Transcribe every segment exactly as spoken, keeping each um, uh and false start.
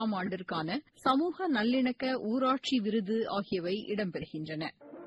ஆம் ஆண்டிற்கான சமூக நல்லிணக்க ஊராட்சி விருது ஆகியவை இடம்பெறுகின்றன.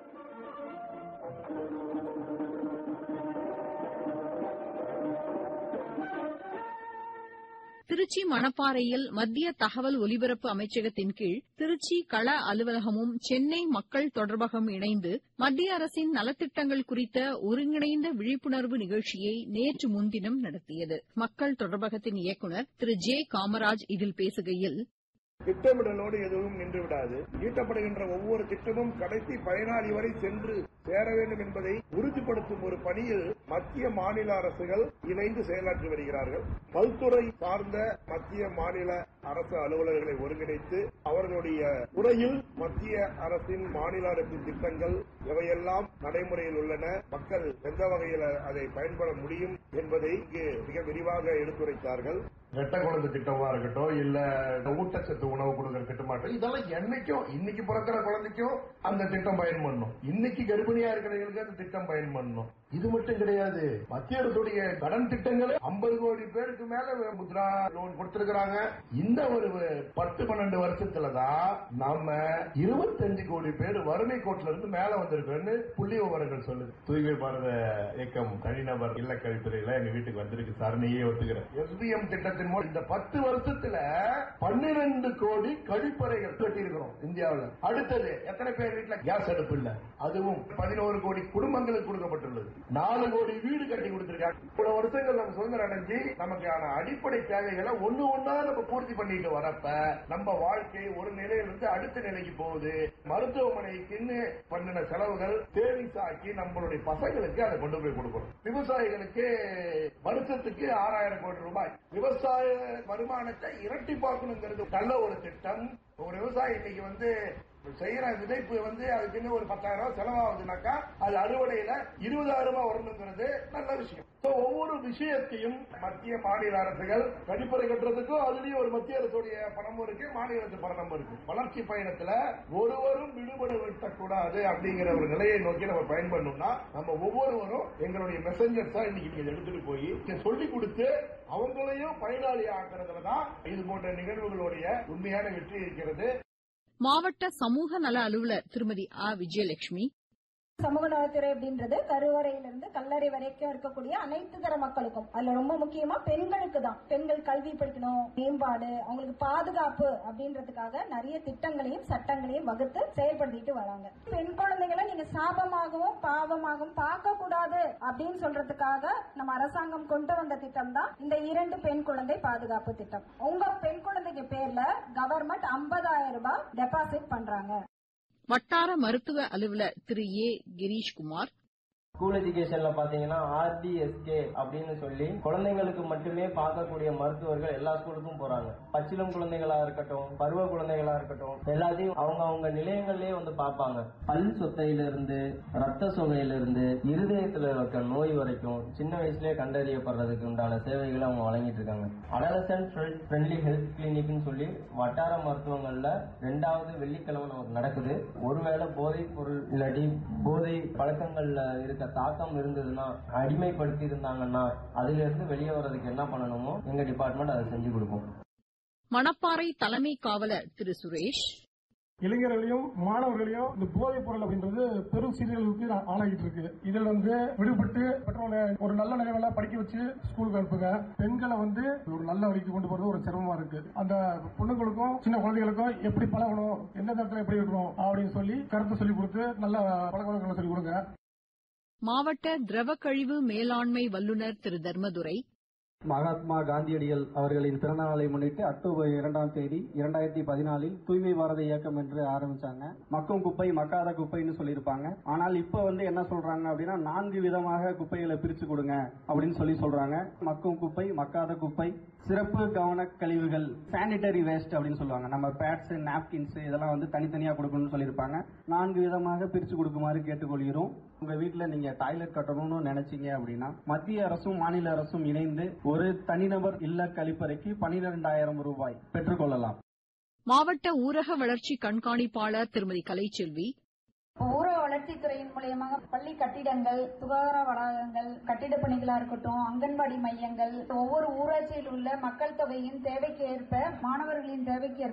திருச்சி மணப்பாறையில் மத்திய தகவல் ஒலிபரப்பு அமைச்சகத்தின் கீழ் திருச்சி கள அலுவலகமும் சென்னை மக்கள் தொடர்பகம் இணைந்து மத்திய அரசின் நலத்திட்டங்கள் குறித்த ஒருங்கிணைந்த விழிப்புணர்வு நிகழ்ச்சியை நேற்று முன்தினம் நடத்தியது. மக்கள் தொடர்பகத்தின் இயக்குநர் திரு ஜே காமராஜ் இதில் பேசுகையில், திட்டமிடலோடு எதுவும் நின்றுவிடாது. ஈட்டப்படுகின்ற ஒவ்வொரு திட்டமும் கடைசி பயனாளி வரை சென்று சேர வேண்டும் என்பதை உறுதிப்படுத்தும் ஒரு பணியில் மத்திய மாநில அரசுகள் இணைந்து செயலாற்றி வருகிறார்கள். பல்துறை சார்ந்த மத்திய மாநில அரசு அலுவலர்களை ஒருங்கிணைத்து அவர்களுடைய துறையில் மத்திய அரசின் மாநில அரசின் திட்டங்கள் எவையெல்லாம் நடைமுறையில் உள்ளன, மக்கள் எந்த வகையில் அதை பயன்பட முடியும் என்பதை இங்கு மிக விரிவாக எடுத்துரைத்தார்கள். ரெட்ட குழந்தை திட்டமா இருக்கட்டும், இல்ல ஊட்டச்சத்து உணவு கொடுக்கிற திட்டமாட்டம், இதெல்லாம் என்னைக்கும் இன்னைக்கு பிறக்கிற குழந்தைக்கும் அந்த திட்டம் பயன்படணும். இன்னைக்கு கர்ப்பிணியா இருக்கிறவங்களுக்கு அந்த திட்டம் பயன்படணும். இது மட்டும் கிடையாது, மத்திய அரசுடைய கடன் திட்டங்களை ஐம்பது கோடி பேருக்கு மேல முத்ரா லோன் கொடுத்திருக்கிறாங்க. இந்த ஒரு பத்து பன்னெண்டு வருஷத்துலதான் நம்ம இருபத்தஞ்சு கோடி பேர் வறுமை கோட்டில இருந்து மேல வந்திருக்கோம்னு புள்ளி விவரங்கள் சொல்லுது. தூய்மை பாரத இயக்கம் தனிநபர் இல்ல கழிப்பறையில எங்க வீட்டுக்கு வந்திருக்கு சார், நீயே ஒத்துக்கிறேன். எஸ்பிஎம் திட்டத்தின் மூலம் இந்த பத்து வருஷத்துல பன்னிரண்டு கோடி கழிப்பறைகள் கட்டியிருக்கிறோம் இந்தியாவில். அடுத்தது எத்தனை பேர் வீட்டுல கேஸ் அடுப்பு இல்ல, அதுவும் பதினோரு கோடி குடும்பங்களுக்கு கொடுக்கப்பட்டுள்ளது. நாலு கோடி வீடு கட்டி கொடுத்திருக்காங்க. இவ்வளவு வருஷங்கள் நம்ம சுதந்திரம் அடைஞ்சு நமக்கான அடிப்படை தேவைகளை ஒண்ணு ஒன்னா நம்ம பூர்த்தி பண்ணிட்டு வரப்ப நம்ம வாழ்க்கை ஒரு நிலையிலிருந்து அடுத்த நிலைக்கு போகுது. மருத்துவமனைக்குன்னு பண்ணின செலவுகள் சேவிங்ஸ் ஆக்கி நம்மளுடைய பசங்களுக்கு அதை கொண்டு போய் கொடுக்கணும். விவசாயிகளுக்கு வருஷத்துக்கு ஆறாயிரம் கோடி ரூபாய் விவசாய வருமானத்தை இரட்டிப்பாக்கணுங்கிறது நல்ல ஒரு திட்டம். ஒரு விவசாயி இன்னைக்கு வந்து செய்யற விதைப்பு வந்து அதுக்கு ஒரு பத்தாயிரம் ரூபாய் செலவாகுதுனாக்கா அது அறுவடையில இருபதாயிரம் ரூபாய் வரணுங்கிறது நல்ல விஷயம். ஒவ்வொரு விஷயத்தையும் மத்திய மாநில அரசுகள் கழிப்பறை கட்டுறதுக்கும் அதுலயும் ஒரு மத்திய அரசுடைய பணமும் இருக்கு, மாநில அரசு பணமும் இருக்கு. வளர்ச்சி பயணத்துல ஒருவரும் விடுபட விட்டக்கூடாது அப்படிங்கிற ஒரு நிலையை நோக்கி நம்ம பயன்படணும்னா நம்ம ஒவ்வொருவரும் எங்களுடைய மெசஞ்சர்ஸா இன்னைக்கு நீங்க எடுத்துட்டு போய் சொல்லி கொடுத்து அவங்களையும் பயனாளி ஆக்குறதுலதான் இது போன்ற நிகழ்வுகளுடைய உண்மையான வெற்றி இருக்கிறது. மாவட்ட சமூக நல அலுவலர் திருமதி ஆ விஜயலட்சுமி, சமூக நலத்துறை அப்படின்றது கருவறையிலிருந்து கல்லறை வரைக்கும் இருக்கக்கூடிய அனைத்து தர மக்களுக்கும், அதுல ரொம்ப முக்கியமா பெண்களுக்கு தான். பெண்கள் கல்வி படிக்கணும், மேம்பாடு, அவங்களுக்கு பாதுகாப்பு அப்படின்றதுக்காக நிறைய திட்டங்களையும் சட்டங்களையும் வகுத்து செயல்படுத்திட்டு வராங்க. பெண் குழந்தைகளை நீங்க சாபமாகவும் பாவமாகவும் பார்க்க கூடாது அப்படின்னு சொல்றதுக்காக நம்ம அரசாங்கம் கொண்டு வந்த திட்டம் தான் இந்த இரண்டு பெண் குழந்தை பாதுகாப்பு திட்டம். உங்க பெண் குழந்தைங்க பேர்ல கவர்மெண்ட் ஐம்பதாயிரம் ரூபாய் டெபாசிட் பண்றாங்க. வட்டார மருத்துவ அலுவலர் திரு ஏ கிரீஷ்குமார், ஸ்கூல் எஜுகேஷன்ல பாத்தீங்கன்னா ஆர்டிஎஸ்கே அப்படின்னு சொல்லி குழந்தைங்களுக்கு மட்டுமே பார்க்கக்கூடிய மருத்துவர்கள் எல்லா ஸ்கூலுக்கும் போறாங்க. பச்சிலம் குழந்தைகளா இருக்கட்டும், பருவ குழந்தைகளா இருக்கட்டும், எல்லாத்தையும் அவங்க அவங்க நிலையங்கள்லயே வந்து பார்ப்பாங்க. பல் சொத்தையில இருந்து, ரத்த சோகையில இருந்து, இருதயத்துல இருக்க நோய் வரைக்கும் சின்ன வயசுலயே கண்டறியப்படுறதுக்கு உண்டான சேவைகளை அவங்க வழங்கிட்டு இருக்காங்க. அடாலசன்ட் ஃப்ரெண்ட்லி ஹெல்த் கிளினிக்னு சொல்லி வட்டார மருத்துவங்கள்ல ரெண்டாவது வெள்ளிக்கிழமை நமக்கு நடக்குது. ஒருவேளை போதைப் பொருள் இல்லாட்டி போதை பழக்கங்கள்ல இருக்க தாக்கம் இருந்ததுன்னா, அடிமைப்படுத்தி இருந்தாங்கன்னா அதுல இருந்து வெளியே வர்றதுக்கு என்ன பண்ணணுமோ எங்க டிபார்ட்மெண்ட் அதை செஞ்சு கொடுக்கும். மணப்பாறை தலைமை காவலர் திரு சுரேஷ், இளைஞர்களையும் மாணவர்களையும் இந்த போதைப் பொருள் அப்படின்றது பெரும் சீரியலுக்கு ஆளாகிட்டு இருக்கு. இதுல வந்து விடுபட்டு பெற்றோரை ஒரு நல்ல நிலையில படிக்க வச்சு ஸ்கூலுக்கு அனுப்புங்க. பெண்களை வந்து ஒரு நல்ல வழிக்கு கொண்டு போறது ஒரு சிரமமா இருக்கு. அந்த பொண்ணுங்களுக்கும் சின்ன குழந்தைகளுக்கும் எப்படி பழகணும், எந்த நேரத்தில் எப்படி இருக்கணும் அப்படின்னு சொல்லி கருத்து சொல்லி கொடுத்து நல்ல பழக்க வழக்கங்களை சொல்லி கொடுங்க. மாவட்ட திரவ கழிவு மேலாண்மை வல்லுநர் திரு தர்மதுரை, மகாத்மா காந்தியடிகள் அவர்களின் பிறந்த நாளை முன்னிட்டு அக்டோபர் இரண்டாம் தேதி இரண்டாயிரத்தி பதினாலில் தூய்மை பாரத இயக்கம் என்று ஆரம்பிச்சாங்க. மக்கும் குப்பை மக்காத குப்பைன்னு சொல்லியிருப்பாங்க. ஆனால் இப்ப வந்து என்ன சொல்றாங்க அப்படின்னா நான்கு விதமாக குப்பைகளை பிரிச்சு கொடுங்க அப்படின்னு சொல்லி சொல்றாங்க. மக்கும் குப்பை, மக்காத குப்பை, சிறப்பு கவன கழிவுகள், சானிட்டரி வேஸ்ட் அப்படின்னு சொல்லுவாங்க. நம்ம பேட்ஸ், நாப்கின்ஸ் இதெல்லாம் வந்து தனித்தனியா கொடுக்கணும்னு சொல்லியிருப்பாங்க. நான்கு விதமாக பிரிச்சு கொடுக்குமாறு கேட்டுக்கொள்கிறோம். உங்க வீட்டுல நீங்க டாய்லெட் கட்டணும்னு நினைச்சீங்க அப்படின்னா மத்திய அரசும் மாநில அரசும் இணைந்து ஒரு தனிநபர் இல்ல கழிப்பறைக்கு பனிரெண்டாயிரம் ரூபாய் பெற்றுக் கொள்ளலாம். மாவட்ட ஊரக வளர்ச்சி கண்காணிப்பாளர் திருமதி கலைச்செல்வி, ஊரக வளர்ச்சித்துறையின் மூலியமாக பள்ளி கட்டிடங்கள், சுகாதார வளாகங்கள், கட்டிட பணிகளா இருக்கட்டும், அங்கன்வாடி மையங்கள், ஒவ்வொரு ஊராட்சியில் உள்ள மக்கள் தொகையின் தேவைக்கு ஏற்ப மாணவர்களின் தேவைக்கு